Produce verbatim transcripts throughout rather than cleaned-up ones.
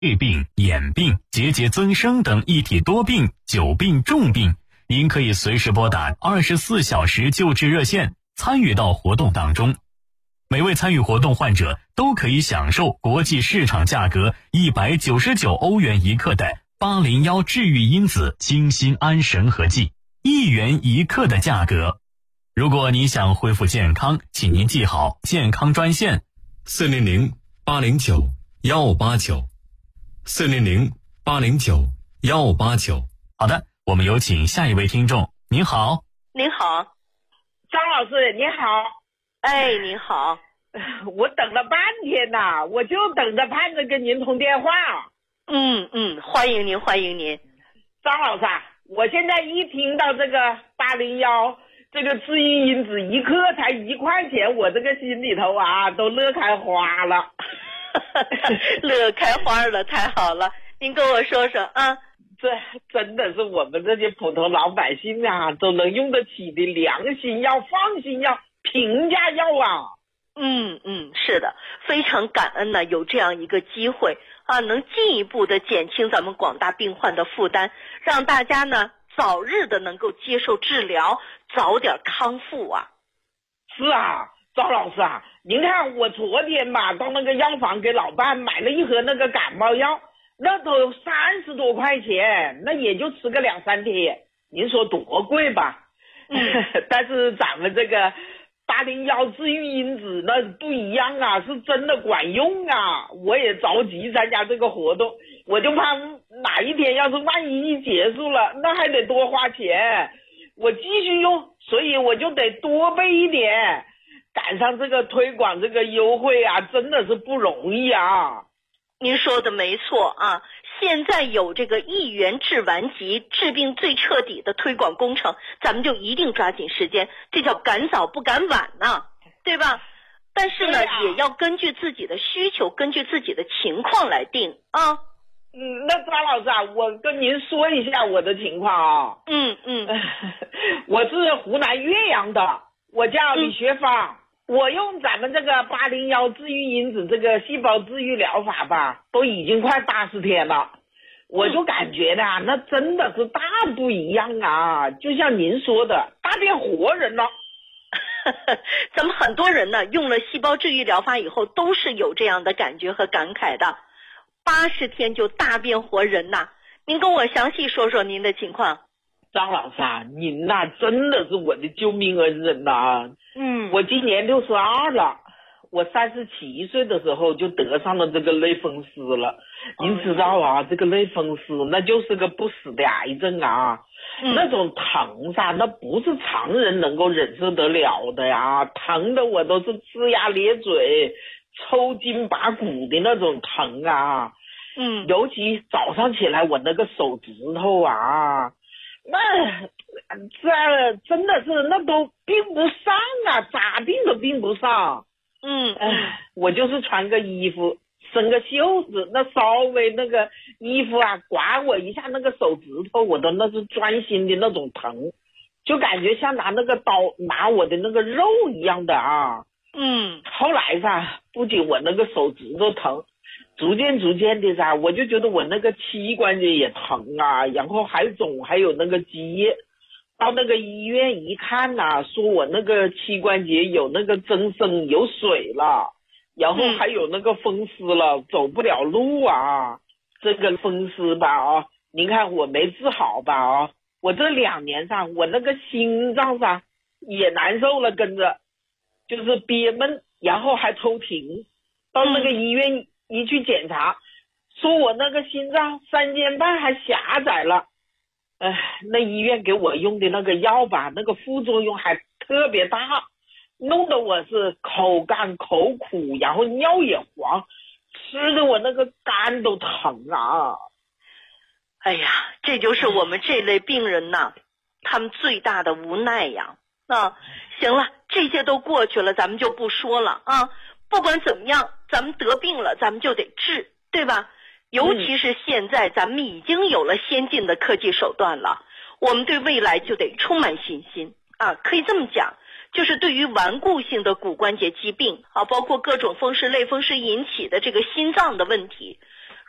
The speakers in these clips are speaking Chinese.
血病、眼病、结节增生等一体多病、久病、重病，您可以随时拨打二十四小时救治热线，参与到活动当中。每位参与活动患者都可以享受国际市场价格一百九十九欧元一克的八零一治愈因子清心安神和剂，一元一克的价格。如果你想恢复健康，请您记好健康专线四零零八零九幺八九，四零零八零九幺八九。 好的，我们有请下一位听众。您好。 您好。 张老师您好。 哎，您好。 我等了半天呐，我就等着盼着跟您通电话。 嗯嗯，欢迎您，欢迎您。 张老师啊，我现在一听到这个八零幺这个治愈因子一克才一块钱，我这个心里头啊都乐开花了。 乐开花了，太好了。您跟我说说啊， 这真的是我们这些普通老百姓啊都能用得起的良心药、放心药、平价药啊。 嗯嗯，是的，非常感恩呢，有这样一个机会啊，能进一步的减轻咱们广大病患的负担，让大家呢早日的能够接受治疗，早点康复啊。 是啊，赵老师啊，您看我昨天吧到那个药房给老伴买了一盒那个感冒药，那都三十多块钱，那也就吃个两三天，您说多贵吧？嗯，但是咱们这个八零幺治愈因子那不一样啊，是真的管用啊！我也着急参加这个活动，我就怕哪一天要是万一一结束了，那还得多花钱，我继续用，所以我就得多备一点，赶上这个推广这个优惠啊，真的是不容易啊。 您说的没错啊，现在有这个一元治顽疾，治病最彻底的推广工程，咱们就一定抓紧时间，这叫赶早不赶晚呢，对吧？但是呢，啊、也要根据自己的需求，根据自己的情况来定啊。 嗯，那张老师啊，我跟您说一下我的情况啊。 嗯嗯， 我是湖南岳阳的，我叫李学芳。嗯，我用咱们这个八零幺治愈因子这个细胞治愈疗法吧，都已经快八十天了，我就感觉呢，那真的是大不一样啊！就像您说的，大变活人了。 咱们很多人呢，用了细胞治愈疗法以后，都是有这样的感觉和感慨的。八十天就大变活人呐！您跟我详细说说您的情况。 张老师啊，您呐、啊、真的是我的救命恩人呐！嗯，我今年六十二了，我三十七岁的时候就得上了这个类风湿了。您知道啊，这个类风湿那就是个不死的癌症啊，嗯、那种疼噻，那不是常人能够忍受得了的呀，疼的我都是龇牙咧嘴、抽筋拔骨的那种疼啊。嗯，尤其早上起来我那个手指头啊。那这真的是那都并不上啊，咋病都病不上。嗯，哎，我就是穿个衣服伸个袖子，那稍微那个衣服啊刮我一下那个手指头，我都那是钻心的那种疼，就感觉像拿那个刀拿我的那个肉一样的啊。嗯，后来噻，不仅我那个手指头疼，逐渐逐渐的噻，我就觉得我那个膝关节也疼啊，然后还肿，还有那个积液。到那个医院一看呐、啊，说我那个膝关节有那个增生有水了，然后还有那个风湿了，走不了路啊。这个风湿吧啊，您看我没治好吧啊，我这两年上我那个心脏上也难受了，跟着就是憋闷，然后还抽停。到那个医院一去检查，说我那个心脏三尖瓣还狭窄了。哎，那医院给我用的那个药吧，那个副作用还特别大，弄得我是口干口苦，然后尿也黄，吃的我那个肝都疼啊。 哎呀，这就是我们这类病人呐，他们最大的无奈呀。啊，行了，这些都过去了，咱们就不说了啊。不管怎么样，咱们得病了，咱们就得治，对吧？尤其是现在咱们已经有了先进的科技手段了，我们对未来就得充满信心啊！可以这么讲，就是对于顽固性的骨关节疾病啊，包括各种风湿类风湿引起的这个心脏的问题，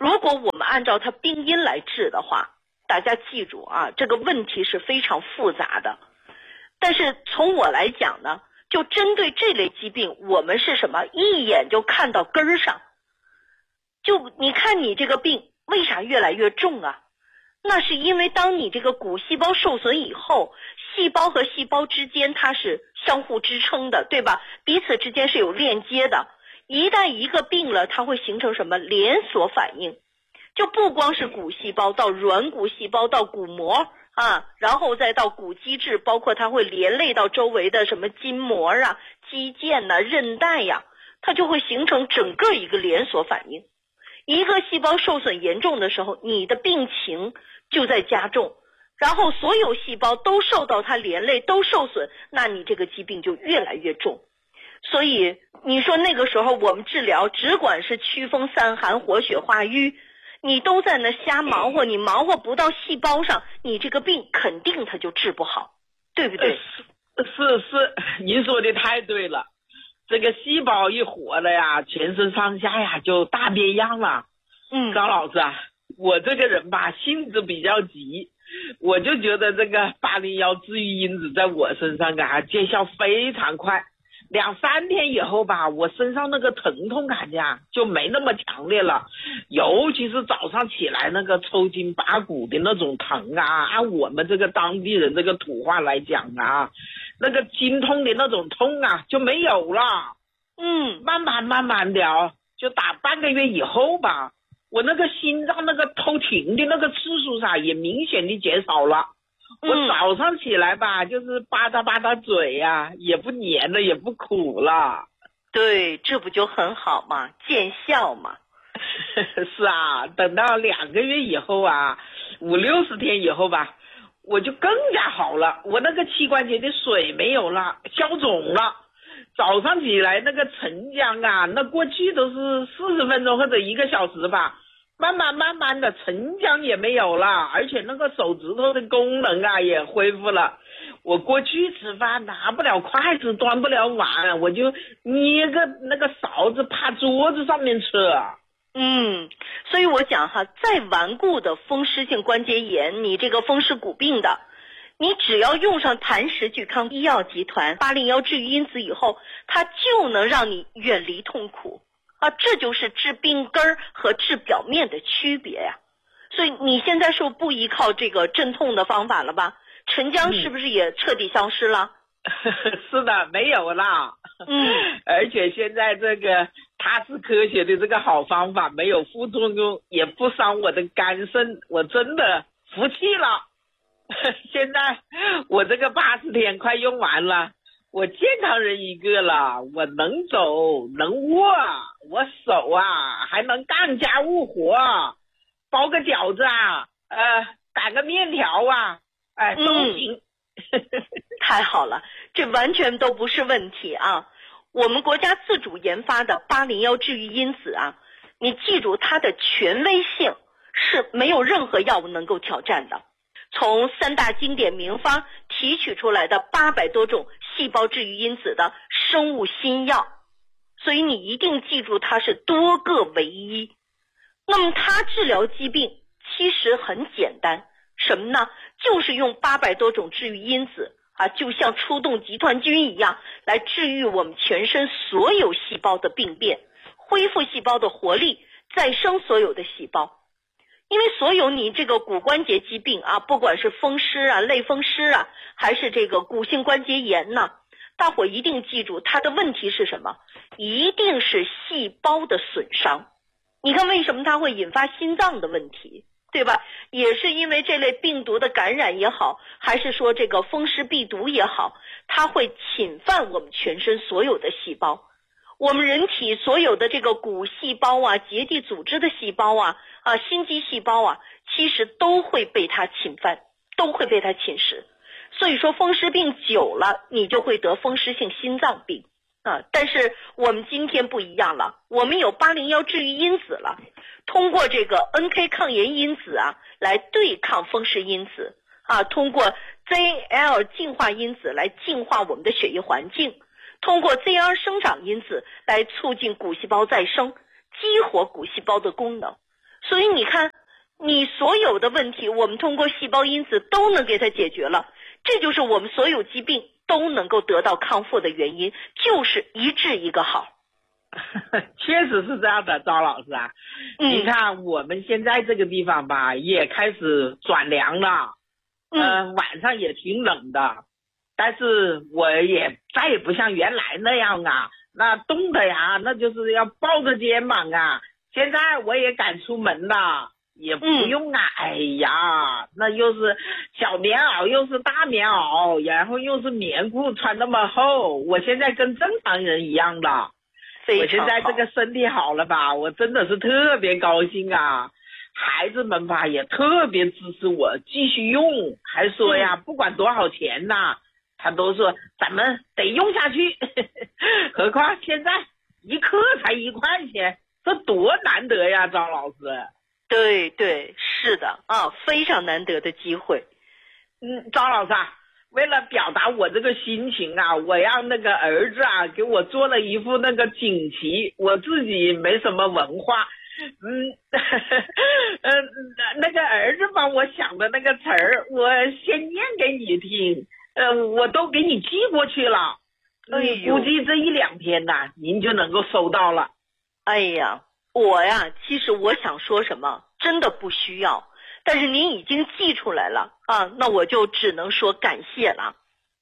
如果我们按照它病因来治的话，大家记住啊，这个问题是非常复杂的。但是从我来讲呢，就针对这类疾病，我们是什么？一眼就看到根儿上。就你看你这个病为啥越来越重啊？那是因为当你这个骨细胞受损以后，细胞和细胞之间它是相互支撑的，对吧？彼此之间是有链接的。一旦一个病了，它会形成什么连锁反应？就不光是骨细胞到软骨细胞到骨膜啊，然后再到骨基质，包括它会连累到周围的什么筋膜啊、肌腱呐、韧带呀，它就会形成整个一个连锁反应。一个细胞受损严重的时候，你的病情就在加重，然后所有细胞都受到它连累，都受损，那你这个疾病就越来越重。所以你说那个时候我们治疗只管是驱风散寒活血化瘀，你都在那瞎忙活，你忙活不到细胞上，你这个病肯定它就治不好，对不对？ 是是是，您说的太对了。这个细胞一活了呀，全身上下呀就大变样了。 嗯， 高老师啊，我这个人吧性子比较急，我就觉得这个八零幺治愈因子在我身上啊见效非常快。两三天以后吧，我身上那个疼痛感呀就没那么强烈了，尤其是早上起来那个抽筋拔骨的那种疼啊，按我们这个当地人这个土话来讲啊，那个经痛的那种痛啊就没有了。 嗯， 慢慢慢慢的哦，就打半个月以后吧，我那个心脏那个偷停的那个次数上也明显的减少了。我早上起来吧，就是吧嗒吧嗒嘴呀、啊，也不黏了，也不苦了。 对，这不就很好嘛，见效嘛。 是啊，等到两个月以后啊，五六十天以后吧，我就更加好了。我那个膝关节的水没有了，消肿了。早上起来那个晨浆啊，那过去都是四十分钟或者一个小时吧。慢慢慢慢的晨浆也没有了，而且那个手指头的功能啊也恢复了。我过去吃饭拿不了筷子，端不了碗，我就捏个那个勺子趴桌子上面吃。 嗯，所以我讲哈，再顽固的风湿性关节炎，你这个风湿骨病的，你只要用上磐石聚康医药集团八零幺治愈因子以后，它就能让你远离痛苦。啊，这就是治病根儿和治表面的区别呀。所以你现在是不依靠这个镇痛的方法了吧？晨浆是不是也彻底消失了？ 嗯、是的，没有了。 嗯， 而且现在这个它是科学的这个好方法，没有副作用，也不伤我的肝肾，我真的服气了。现在我这个八十天快用完了。我健康人一个了，我能走能握，我手啊还能干家务活，包个饺子啊，呃，擀个面条啊，哎、呃，都行。 嗯、太好了，这完全都不是问题啊！我们国家自主研发的八零幺治愈因子啊，你记住它的权威性是没有任何药物能够挑战的。从三大经典名方提取出来的八百多种细胞治愈因子的生物新药，所以你一定记住它是多个为一。那么它治疗疾病其实很简单，什么呢？就是用八百多种治愈因子啊，就像出动集团军一样，来治愈我们全身所有细胞的病变，恢复细胞的活力，再生所有的细胞。因为所有你这个骨关节疾病啊，不管是风湿啊、类风湿啊，还是这个骨性关节炎呢，大伙一定记住它的问题是什么？一定是细胞的损伤。你看为什么它会引发心脏的问题，对吧？也是因为这类病毒的感染也好，还是说这个风湿病毒也好，它会侵犯我们全身所有的细胞。我们人体所有的这个骨细胞啊、结缔组织的细胞啊、啊心肌细胞啊，其实都会被它侵犯，都会被它侵蚀。所以说风湿病久了，你就会得风湿性心脏病啊。但是我们今天不一样了，我们有八零幺治愈因子了，通过这个 N K 抗炎因子啊，来对抗风湿因子啊，通过 Z L 净化因子来净化我们的血液环境。通过 Z R 生长因子来促进骨细胞再生，激活骨细胞的功能。 所以你看，你所有的问题，我们通过细胞因子都能给它解决了。这就是我们所有疾病都能够得到康复的原因，就是一治一个好。 确实是这样的，赵老师啊，嗯、你看我们现在这个地方吧，也开始转凉了，嗯、呃，晚上也挺冷的，但是我也再也不像原来那样啊，那冻的呀，那就是要抱着肩膀啊。现在我也敢出门了，也不用啊，嗯、哎呀，那又是小棉袄，又是大棉袄，然后又是棉裤穿那么厚，我现在跟正常人一样的。我现在这个身体好了吧，我真的是特别高兴啊！孩子们吧也特别支持我继续用，还说呀，嗯、不管多少钱呐，他都说咱们得用下去。何况现在一克才一块钱，这多难得呀，张老师。 对对，是的啊，非常难得的机会。 嗯，张老师啊，为了表达我这个心情啊，我让那个儿子啊给我做了一副那个锦旗，我自己没什么文化，嗯，呃，那个儿子帮我想的那个词儿，我先念给你听，呃，我都给你寄过去了，嗯，估计这一两天呐、啊，您就能够收到了。 哎呀，我呀，其实我想说什么，真的不需要。但是您已经寄出来了啊，那我就只能说感谢了。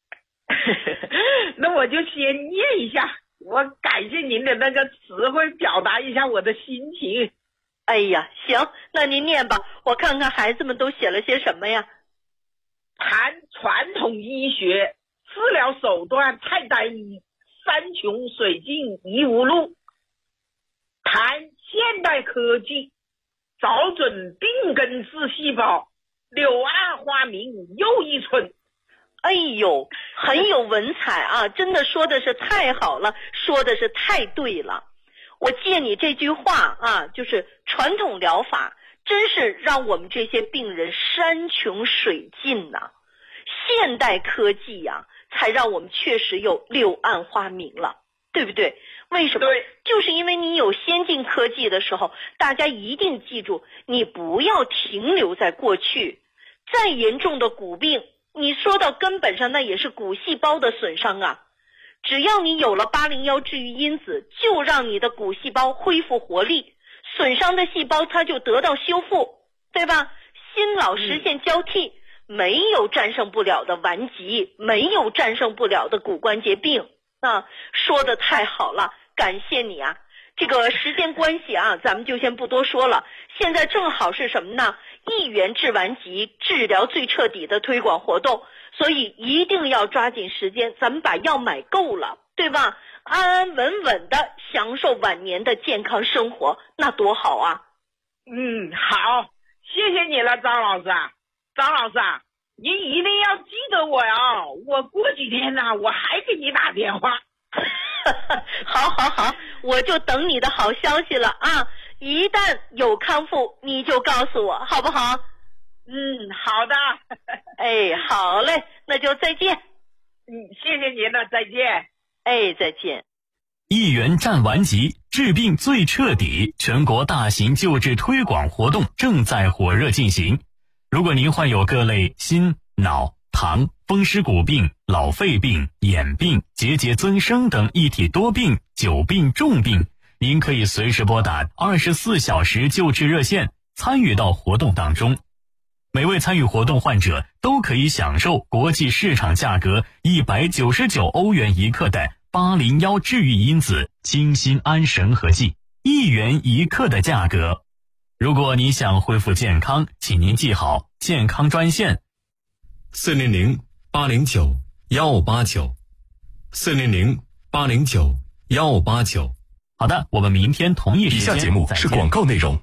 那我就先念一下，我感谢您的那个词汇，表达一下我的心情。 哎呀，行，那您念吧，我看看孩子们都写了些什么呀。 谈传统医学治疗手段太单一，山穷水尽疑无路。谈现代科技找准病根治细胞，柳暗花明又一村。 哎呦，很有文采啊，真的说的是太好了，说的是太对了。我借你这句话啊，就是传统疗法真是让我们这些病人山穷水尽呐、啊，现代科技呀、啊，才让我们确实有柳暗花明了，对不对？为什么？ 对， 就是因为你有先进科技的时候，大家一定记住，你不要停留在过去。再严重的骨病，你说到根本上，那也是骨细胞的损伤啊。只要你有了八零一治愈因子，就让你的骨细胞恢复活力，损伤的细胞它就得到修复，对吧？新老实现交替，嗯、没有战胜不了的顽疾，没有战胜不了的骨关节病。啊，说的太好了，感谢你啊！这个时间关系啊，咱们就先不多说了。现在正好是什么呢？一元治顽疾，治疗最彻底的推广活动，所以一定要抓紧时间，咱们把药买够了，对吧？安安稳稳的享受晚年的健康生活，那多好啊！ 嗯，好，谢谢你了，张老师。张老师啊，您一定要记得我呀！我过几天呢、啊，我还给你打电话。 好好好，我就等你的好消息了啊！一旦有康复，你就告诉我，好不好？ 嗯，好的。 哎，好嘞，那就再见。 嗯，谢谢您了，再见。 哎，再见。 一元战顽疾，治病最彻底，全国大型救治推广活动正在火热进行。如果您患有各类心、脑、糖、风湿骨病、老肺病、眼病、结节增生等一体多病、久病重病，您可以随时拨打二十四小时救治热线，参与到活动当中。每位参与活动患者都可以享受国际市场价格一百九十九欧元一克的八零一治愈因子清心安神合剂，一元一克的价格。如果你想恢复健康，请您记好健康专线四零零八零九幺八九，四零零八零九幺八九。 好的，我们明天同一时间。 以下节目是广告内容。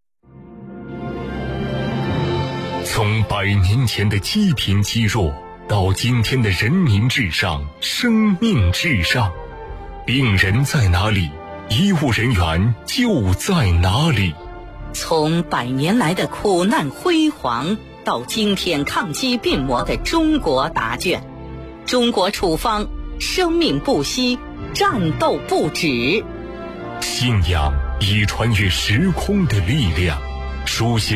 从百年前的积贫积弱，到今天的人民至上、生命至上，病人在哪里，医务人员就在哪里。 从百年来的苦难辉煌，到今天抗击病魔的中国答卷，中国处方，生命不息，战斗不止。 信仰以穿越时空的力量， 书写